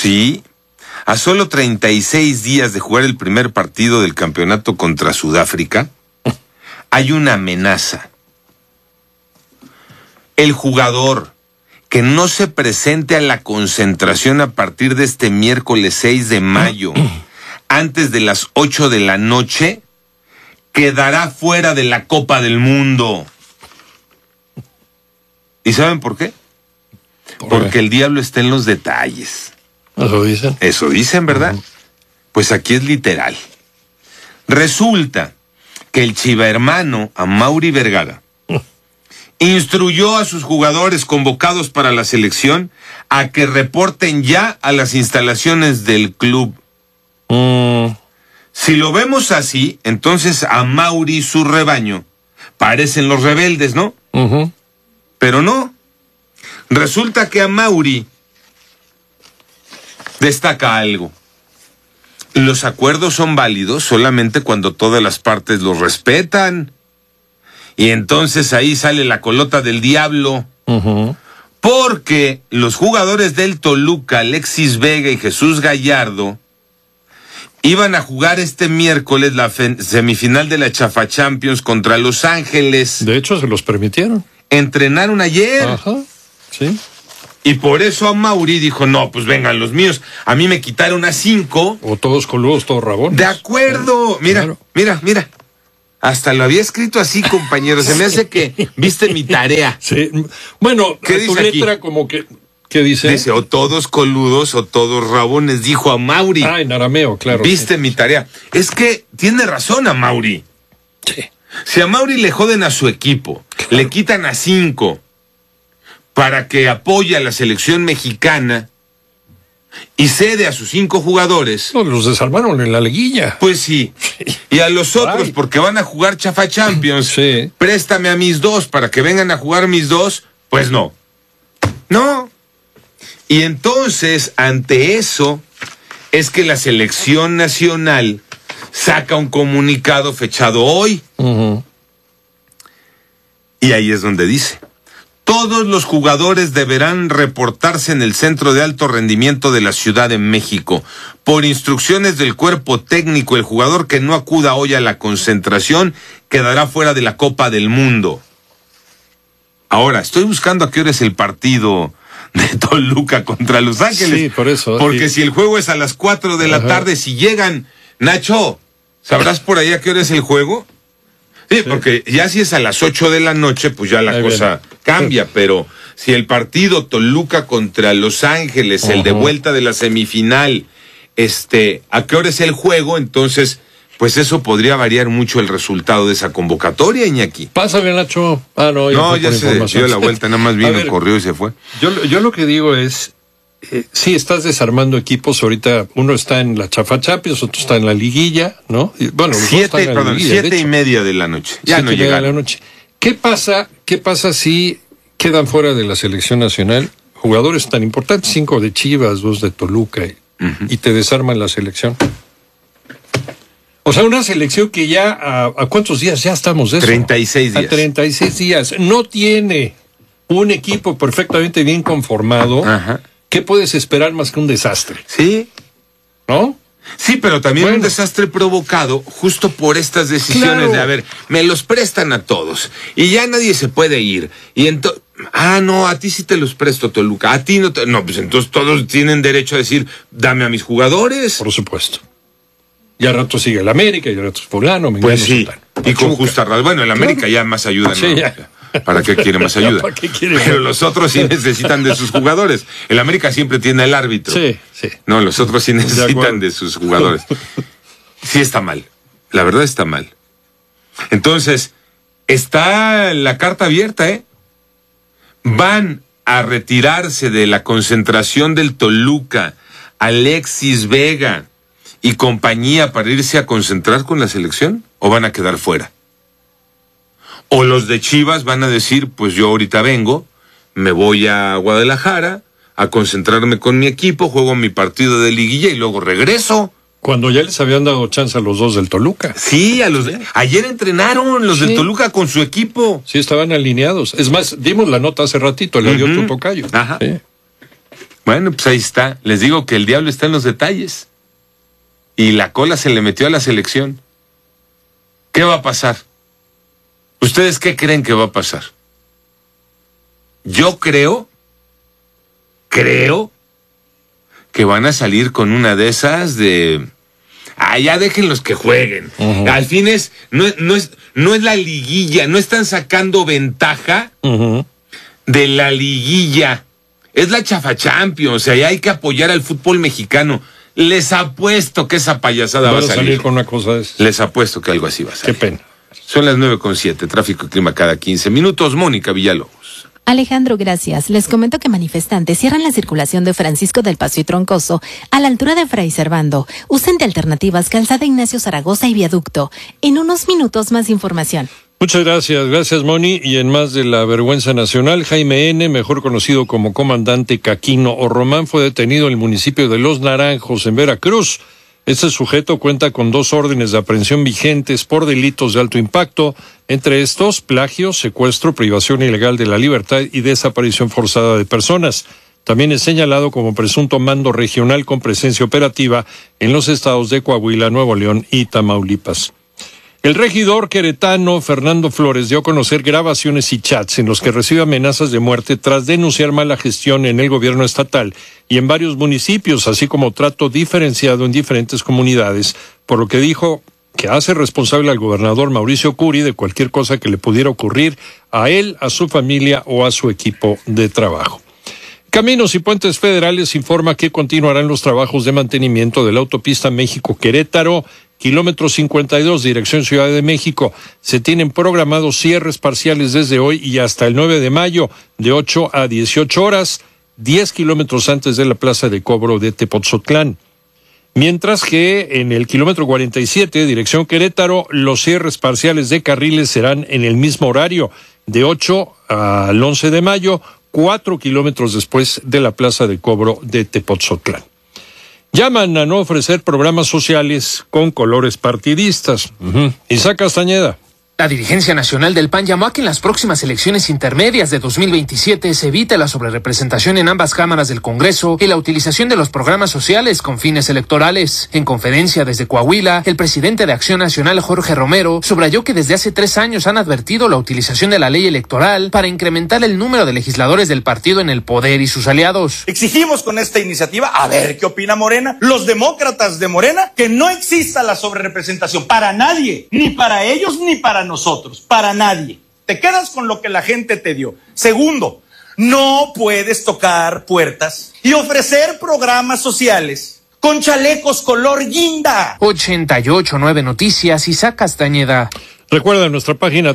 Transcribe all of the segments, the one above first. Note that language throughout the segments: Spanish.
Sí, a solo 36 días de jugar el primer partido del campeonato contra Sudáfrica, hay una amenaza. El jugador que no se presente a la concentración a partir de este miércoles 6 de mayo, antes de las 8 de la noche, quedará fuera de la Copa del Mundo. ¿Y saben por qué? Porque el diablo está en los detalles. ¿Eso dicen? Eso dicen, ¿verdad? Pues aquí es literal. Resulta que el chivahermano Amaury Vergara instruyó a sus jugadores convocados para la selección a que reporten ya a las instalaciones del club. Si lo vemos así, entonces Amaury y su rebaño parecen los rebeldes, ¿no? Pero no. Resulta que Amaury destaca algo. Los acuerdos son válidos solamente cuando todas las partes los respetan. Y entonces ahí sale la colota del diablo. Porque los jugadores del Toluca, Alexis Vega y Jesús Gallardo, iban a jugar este miércoles la semifinal de la Chafa Champions contra Los Ángeles. De hecho, se los permitieron. Entrenaron ayer. Ajá, sí. Y por eso Amaury dijo, no, pues vengan los míos. A mí me quitaron a 5. O todos coludos, todos rabones. De acuerdo. Mira, claro. mira. Hasta lo había escrito así, compañero. Se me hace que viste mi tarea. Sí. Bueno, ¿Qué tu dice letra aquí? Como que... ¿Qué dice? Dice, o todos coludos o todos rabones, dijo Amaury. Ah, en arameo, claro. Viste mi tarea. Es que tiene razón Amaury. Sí. Si a Amaury le joden a su equipo, claro, le quitan a 5 para que apoye a la selección mexicana y cede a sus 5 jugadores. No, los desarmaron en la liguilla. Pues sí. Y a los otros, porque van a jugar Chafa Champions, sí, préstame a mis 2 para que vengan a jugar mis 2, pues no. No. Y entonces, ante eso, es que la selección nacional saca un comunicado fechado hoy. Y ahí es donde dice: todos los jugadores deberán reportarse en el Centro de Alto Rendimiento de la Ciudad de México. Por instrucciones del cuerpo técnico, el jugador que no acuda hoy a la concentración quedará fuera de la Copa del Mundo. Ahora, estoy buscando a qué hora es el partido de Toluca contra Los Ángeles. Sí, por eso. Porque si el juego es a las 4 de la tarde, si llegan... Nacho, ¿sabrás por ahí a qué hora es el juego? Sí, porque ya si es a las 8 de la noche, pues ya la cosa cambia, pero si el partido Toluca contra Los Ángeles, el de vuelta de la semifinal, ¿a qué hora es el juego? Entonces, pues eso podría variar mucho el resultado de esa convocatoria, Iñaki. Pásale, Nacho. Ah, no, ya se dio la vuelta, nada más vino, corrió y se fue. Yo lo que digo es, sí, estás desarmando equipos ahorita. Uno está en la Chafa Champions, otro está en la liguilla, ¿no? Y, bueno, los 7:30 de la noche. Ya no llegaron. De la noche. ¿Qué pasa si quedan fuera de la selección nacional jugadores tan importantes, 5 de Chivas, 2 de Toluca, y te desarman la selección? O sea, una selección que ya, ¿a cuántos días ya estamos de eso? 36 días. A 36 días. No tiene un equipo perfectamente bien conformado. ¿Qué puedes esperar más que un desastre? Sí. ¿No? Sí, pero también un desastre provocado justo por estas decisiones de, a ver, me los prestan a todos y ya nadie se puede ir. Y entonces, no, a ti sí te los presto, Toluca, a ti no te... No, pues entonces todos tienen derecho a decir, dame a mis jugadores. Por supuesto. Y al rato sigue el América, y al rato es fulano, pues sí, y con justa razón. Bueno, el América ya más ayuda, sí, ¿no? Ya. ¿Para qué quiere más ayuda? ¿Para qué quiere Pero los otros sí necesitan de sus jugadores. El América siempre tiene el árbitro. Sí. No, los otros sí necesitan de sus jugadores. Sí está mal. La verdad está mal. Entonces, está la carta abierta, ¿eh? Van a retirarse de la concentración del Toluca Alexis Vega y compañía para irse a concentrar con la selección, ¿o van a quedar fuera? O los de Chivas van a decir, pues yo ahorita vengo, me voy a Guadalajara a concentrarme con mi equipo, juego mi partido de liguilla y luego regreso. Cuando ya les habían dado chance a los 2 del Toluca. Sí, ayer entrenaron los del Toluca con su equipo. Sí, estaban alineados. Es más, dimos la nota hace ratito, la dio tu tocayo. Ajá. Sí. Bueno, pues ahí está. Les digo que el diablo está en los detalles. Y la cola se le metió a la selección. ¿Qué va a pasar? ¿Ustedes qué creen que va a pasar? Yo creo que van a salir con una de esas de... ya déjenlos que jueguen. Uh-huh. Al fin no es la liguilla, no están sacando ventaja de la liguilla. Es la Chafa Champions, ahí hay que apoyar al fútbol mexicano. Les apuesto que esa payasada va a salir con una cosa de esas. Les apuesto que algo así va a salir. Qué pena. Son las 9:07, tráfico y clima cada 15 minutos. Mónica Villalobos. Alejandro, gracias. Les comento que manifestantes cierran la circulación de Francisco del Paso y Troncoso a la altura de Fray Servando. Usen de alternativas Calzada Ignacio Zaragoza y Viaducto. En unos minutos más información. Muchas gracias Moni. Y en más de la vergüenza nacional, Jaime N., mejor conocido como comandante Caquino o Román, fue detenido en el municipio de Los Naranjos, en Veracruz. Este sujeto cuenta con 2 órdenes de aprehensión vigentes por delitos de alto impacto, entre estos plagio, secuestro, privación ilegal de la libertad y desaparición forzada de personas. También es señalado como presunto mando regional con presencia operativa en los estados de Coahuila, Nuevo León y Tamaulipas. El regidor queretano Fernando Flores dio a conocer grabaciones y chats en los que recibe amenazas de muerte tras denunciar mala gestión en el gobierno estatal y en varios municipios, así como trato diferenciado en diferentes comunidades, por lo que dijo que hace responsable al gobernador Mauricio Curi de cualquier cosa que le pudiera ocurrir a él, a su familia o a su equipo de trabajo. Caminos y Puentes Federales informa que continuarán los trabajos de mantenimiento de la autopista México-Querétaro, kilómetro 52, dirección Ciudad de México. Se tienen programados cierres parciales desde hoy y hasta el 9 de mayo, de 8 a 18 horas, 10 kilómetros antes de la plaza de cobro de Tepotzotlán. Mientras que en el kilómetro 47, dirección Querétaro, los cierres parciales de carriles serán en el mismo horario, de 8 al 11 de mayo, 4 kilómetros después de la plaza de cobro de Tepotzotlán. Llaman a no ofrecer programas sociales con colores partidistas. Isaac Castañeda. La dirigencia nacional del PAN llamó a que en las próximas elecciones intermedias de 2027 se evite la sobrerepresentación en ambas cámaras del Congreso y la utilización de los programas sociales con fines electorales. En conferencia desde Coahuila, el presidente de Acción Nacional, Jorge Romero, subrayó que desde hace 3 años han advertido la utilización de la ley electoral para incrementar el número de legisladores del partido en el poder y sus aliados. Exigimos con esta iniciativa, a ver qué opina Morena, los demócratas de Morena, que no exista la sobrerepresentación para nadie, ni para ellos ni para nosotros, para nadie. Te quedas con lo que la gente te dio. Segundo, no puedes tocar puertas y ofrecer programas sociales con chalecos color guinda. 88.9 Noticias, Isaac Castañeda. Recuerda nuestra página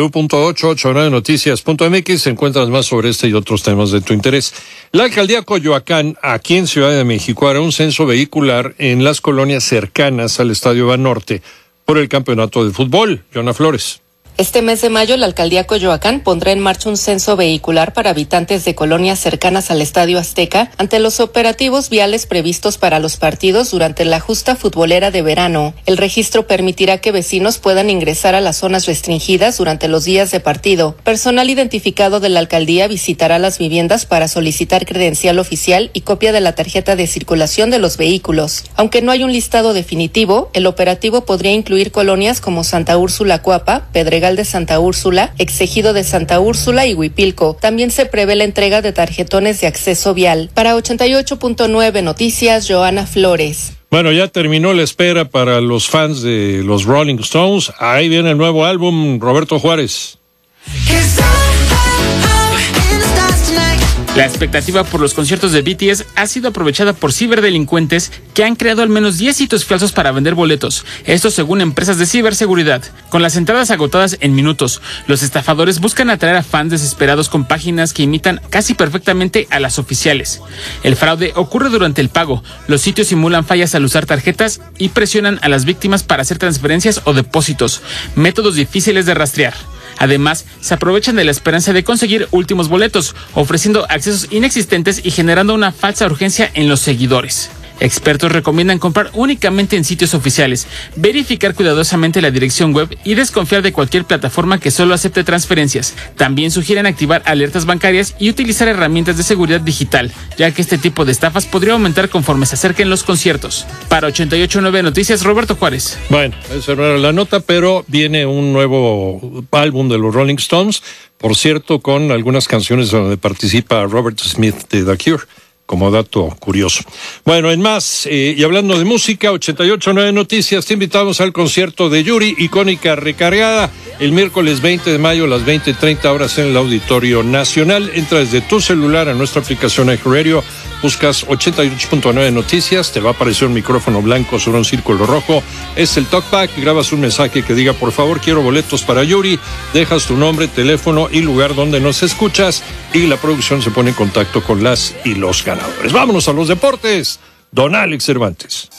www.889noticias.mx, encuentras más sobre este y otros temas de tu interés. La alcaldía Coyoacán, aquí en Ciudad de México, hará un censo vehicular en las colonias cercanas al Estadio Banorte por el campeonato de fútbol. Joana Flores. Este mes de mayo, la alcaldía Coyoacán pondrá en marcha un censo vehicular para habitantes de colonias cercanas al Estadio Azteca ante los operativos viales previstos para los partidos durante la justa futbolera de verano. El registro permitirá que vecinos puedan ingresar a las zonas restringidas durante los días de partido. Personal identificado de la alcaldía visitará las viviendas para solicitar credencial oficial y copia de la tarjeta de circulación de los vehículos. Aunque no hay un listado definitivo, el operativo podría incluir colonias como Santa Úrsula Cuapa, Pedregal de Santa Úrsula, Exegido de Santa Úrsula y Huipilco. También se prevé la entrega de tarjetones de acceso vial. Para 88.9 Noticias, Joana Flores. Bueno, ya terminó la espera para los fans de los Rolling Stones. Ahí viene el nuevo álbum, Roberto Juárez. La expectativa por los conciertos de BTS ha sido aprovechada por ciberdelincuentes que han creado al menos 10 sitios falsos para vender boletos, esto según empresas de ciberseguridad. Con las entradas agotadas en minutos, los estafadores buscan atraer a fans desesperados con páginas que imitan casi perfectamente a las oficiales. El fraude ocurre durante el pago, los sitios simulan fallas al usar tarjetas y presionan a las víctimas para hacer transferencias o depósitos, métodos difíciles de rastrear. Además, se aprovechan de la esperanza de conseguir últimos boletos, ofreciendo accesos inexistentes y generando una falsa urgencia en los seguidores. Expertos recomiendan comprar únicamente en sitios oficiales, verificar cuidadosamente la dirección web y desconfiar de cualquier plataforma que solo acepte transferencias. También sugieren activar alertas bancarias y utilizar herramientas de seguridad digital, ya que este tipo de estafas podría aumentar conforme se acerquen los conciertos. Para 88.9 Noticias, Roberto Juárez. Bueno, esa era la nota, pero viene un nuevo álbum de los Rolling Stones, por cierto, con algunas canciones donde participa Robert Smith de The Cure, como dato curioso. Bueno, en más, y hablando de música, 88.9 Noticias, te invitamos al concierto de Yuri, icónica recargada, el miércoles 20 de mayo a las 20:30 horas en el Auditorio Nacional. Entra desde tu celular a nuestra aplicación iHeartRadio, buscas 88.9 Noticias, te va a aparecer un micrófono blanco sobre un círculo rojo, es el talkback, grabas un mensaje que diga, por favor, quiero boletos para Yuri, dejas tu nombre, teléfono y lugar donde nos escuchas, y la producción se pone en contacto con las y los ganadores. Vámonos a los deportes, don Alex Cervantes.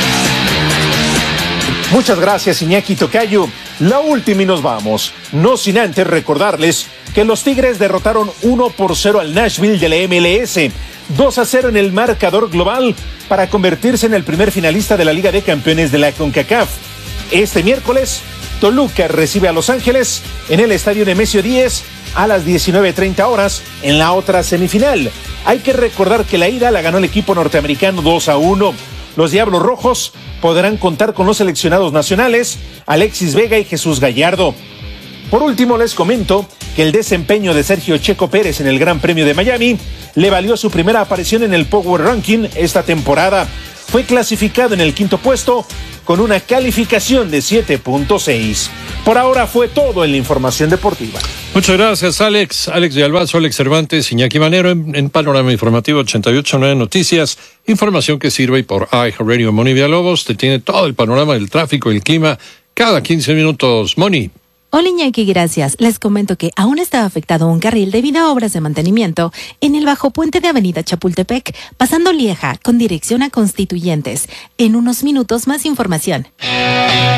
Muchas gracias, Iñaki Tocayo. La última y nos vamos. No sin antes recordarles que los Tigres derrotaron 1-0 al Nashville de la MLS, 2-0 en el marcador global para convertirse en el primer finalista de la Liga de Campeones de la CONCACAF. Este miércoles, Toluca recibe a Los Ángeles en el estadio Nemesio 10 a las 19:30 horas en la otra semifinal. Hay que recordar que la ida la ganó el equipo norteamericano 2-1. Los Diablos Rojos podrán contar con los seleccionados nacionales Alexis Vega y Jesús Gallardo. Por último, les comento que el desempeño de Sergio Checo Pérez en el Gran Premio de Miami le valió su primera aparición en el Power Ranking esta temporada. Fue clasificado en el 5º puesto con una calificación de 7.6. Por ahora fue todo en la información deportiva. Muchas gracias, Alex. Alex de Albazo, Alex Cervantes, Iñaki Manero en Panorama Informativo 88.9 Noticias. Información que sirve y por iHeartRadio. Moni Villalobos te tiene todo el panorama del tráfico y el clima cada 15 minutos. Moni. Hola Iñaki, gracias. Les comento que aún está afectado un carril debido a obras de mantenimiento en el bajo puente de Avenida Chapultepec, pasando Lieja con dirección a Constituyentes. En unos minutos más información.